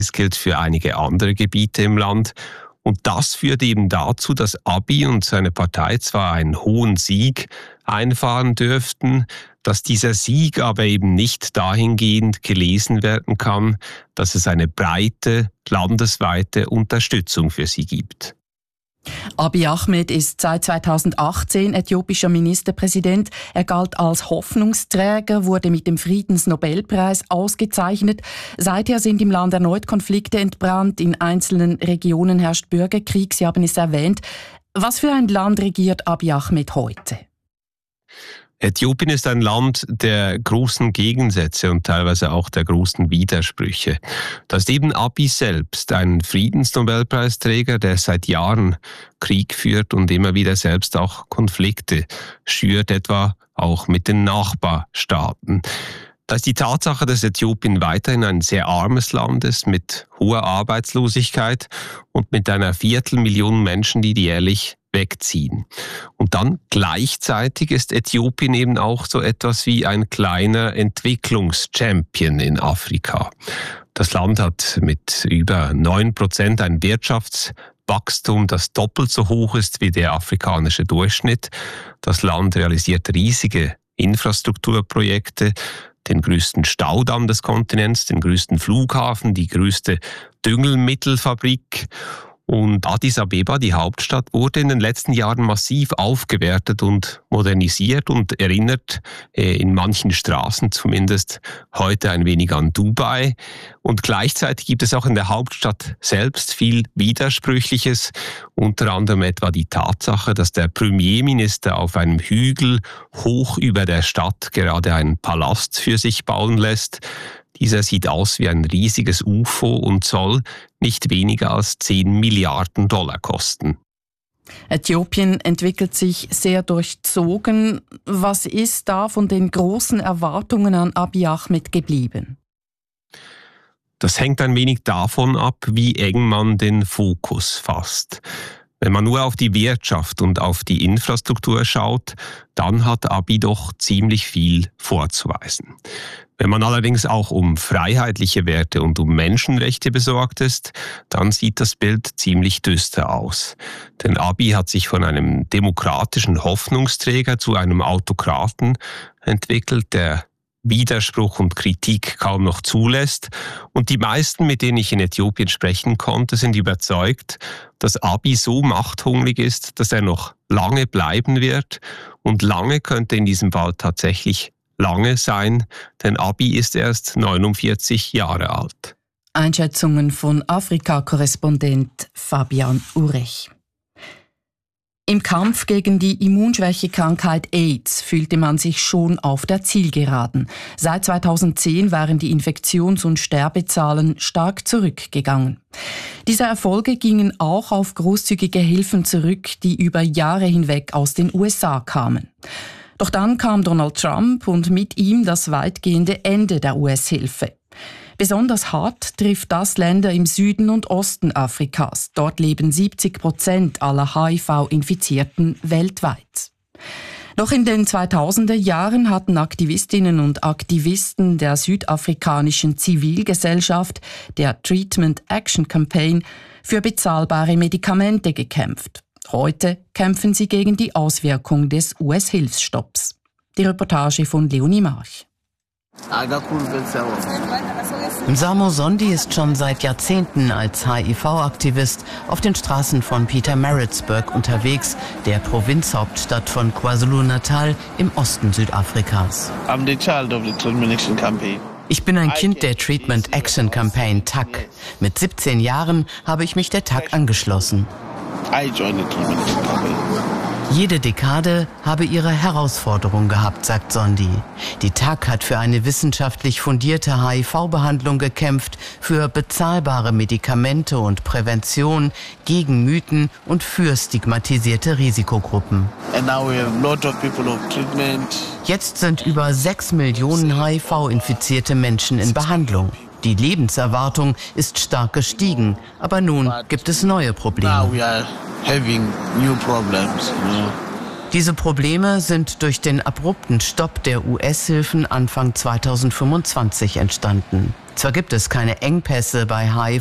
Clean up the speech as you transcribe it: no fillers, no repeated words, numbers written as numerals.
Es gilt für einige andere Gebiete im Land. Und das führt eben dazu, dass Abiy und seine Partei zwar einen hohen Sieg einfahren dürften, dass dieser Sieg aber eben nicht dahingehend gelesen werden kann, dass es eine breite, landesweite Unterstützung für sie gibt. Abiy Ahmed ist seit 2018 äthiopischer Ministerpräsident. Er galt als Hoffnungsträger, wurde mit dem Friedensnobelpreis ausgezeichnet. Seither sind im Land erneut Konflikte entbrannt. In einzelnen Regionen herrscht Bürgerkrieg. Sie haben es erwähnt. Was für ein Land regiert Abiy Ahmed heute? Äthiopien ist ein Land der großen Gegensätze und teilweise auch der großen Widersprüche. Da ist eben Abiy selbst ein Friedensnobelpreisträger, der seit Jahren Krieg führt und immer wieder selbst auch Konflikte schürt, etwa auch mit den Nachbarstaaten. Da ist die Tatsache, dass Äthiopien weiterhin ein sehr armes Land ist, mit hoher Arbeitslosigkeit und mit einer Viertelmillion Menschen, die jährlich wegziehen. Und dann gleichzeitig ist Äthiopien eben auch so etwas wie ein kleiner Entwicklungschampion in Afrika. Das Land hat mit über 9% ein Wirtschaftswachstum, das doppelt so hoch ist wie der afrikanische Durchschnitt. Das Land realisiert riesige Infrastrukturprojekte, den größten Staudamm des Kontinents, den größten Flughafen, die größte Düngelmittelfabrik. Und Addis Abeba, die Hauptstadt, wurde in den letzten Jahren massiv aufgewertet und modernisiert und erinnert in manchen Straßen zumindest heute ein wenig an Dubai. Und gleichzeitig gibt es auch in der Hauptstadt selbst viel Widersprüchliches, unter anderem etwa die Tatsache, dass der Premierminister auf einem Hügel hoch über der Stadt gerade einen Palast für sich bauen lässt. Dieser sieht aus wie ein riesiges UFO und soll nicht weniger als 10 Milliarden Dollar kosten. Äthiopien entwickelt sich sehr durchzogen. Was ist da von den großen Erwartungen an Abiy Ahmed geblieben? Das hängt ein wenig davon ab, wie eng man den Fokus fasst. Wenn man nur auf die Wirtschaft und auf die Infrastruktur schaut, dann hat Abiy doch ziemlich viel vorzuweisen. Wenn man allerdings auch um freiheitliche Werte und um Menschenrechte besorgt ist, dann sieht das Bild ziemlich düster aus. Denn Abiy hat sich von einem demokratischen Hoffnungsträger zu einem Autokraten entwickelt, der Widerspruch und Kritik kaum noch zulässt. Und die meisten, mit denen ich in Äthiopien sprechen konnte, sind überzeugt, dass Abiy so machthungrig ist, dass er noch lange bleiben wird. Und lange könnte in diesem Fall tatsächlich lange sein, denn Abiy ist erst 49 Jahre alt. Einschätzungen von Afrika-Korrespondent Fabian Urech. Im Kampf gegen die Immunschwächekrankheit AIDS fühlte man sich schon auf der Zielgeraden. Seit 2010 waren die Infektions- und Sterbezahlen stark zurückgegangen. Diese Erfolge gingen auch auf großzügige Hilfen zurück, die über Jahre hinweg aus den USA kamen. Doch dann kam Donald Trump und mit ihm das weitgehende Ende der US-Hilfe. Besonders hart trifft das Länder im Süden und Osten Afrikas. Dort leben 70% aller HIV-Infizierten weltweit. Noch in den 2000er Jahren hatten Aktivistinnen und Aktivisten der südafrikanischen Zivilgesellschaft, der Treatment Action Campaign, für bezahlbare Medikamente gekämpft. Heute kämpfen sie gegen die Auswirkung des US-Hilfsstopps. Die Reportage von Leonie March. Samo Sondi ist schon seit Jahrzehnten als HIV-Aktivist auf den Straßen von Pietermaritzburg unterwegs, der Provinzhauptstadt von KwaZulu-Natal im Osten Südafrikas. Ich bin ein Kind der Treatment Action Campaign TAC. Mit 17 Jahren habe ich mich der TAC angeschlossen. Jede Dekade habe ihre Herausforderung gehabt, sagt Sondi. Die TAC hat für eine wissenschaftlich fundierte HIV-Behandlung gekämpft, für bezahlbare Medikamente und Prävention, gegen Mythen und für stigmatisierte Risikogruppen. Jetzt sind über 6 Millionen HIV-infizierte Menschen in Behandlung. Die Lebenserwartung ist stark gestiegen, aber nun gibt es neue Probleme. Diese Probleme sind durch den abrupten Stopp der US-Hilfen Anfang 2025 entstanden. Zwar gibt es keine Engpässe bei HIV